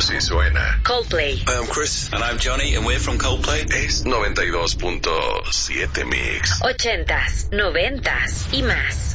Así suena Coldplay. I'm Chris. And I'm Johnny, and we're from Coldplay. Es 92.7 Mix. 80s, 90s y más.